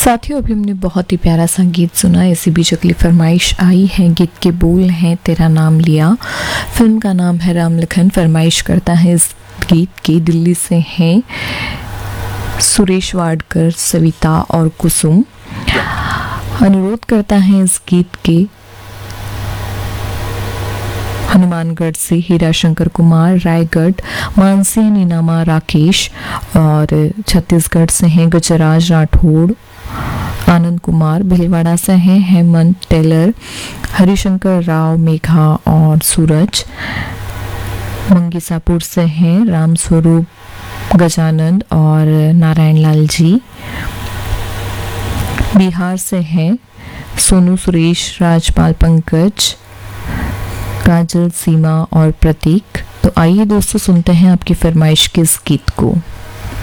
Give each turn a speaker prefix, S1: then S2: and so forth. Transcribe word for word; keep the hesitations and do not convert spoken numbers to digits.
S1: साथियों, अभी हमने बहुत ही प्यारा सा गीत सुना। इसी बीच अगली फरमाइश आई है। गीत के बोल हैं तेरा नाम लिया, फिल्म का नाम है राम लखन। फरमाइश करता है इस गीत की दिल्ली से हैं सुरेश वाडकर, सविता और कुसुम। अनुरोध करता है इस गीत के हनुमानगढ़ से हीरा शंकर कुमार, रायगढ़ मानसी नीनामा राकेश, और छत्तीसगढ़ से हैं गजराज राठौड़, आनंद कुमार, भीलवाड़ा से हैं हेमंत टेलर, हरिशंकर राव, मेघा और सूरज। मंगीसापुर से हैं रामस्वरूप, गजानंद और नारायण लाल जी। बिहार से हैं सोनू, सुरेश, राजपाल, पंकज, काजल, सीमा और प्रतीक। तो आइए दोस्तों, सुनते हैं आपकी फरमाइश के इस गीत को।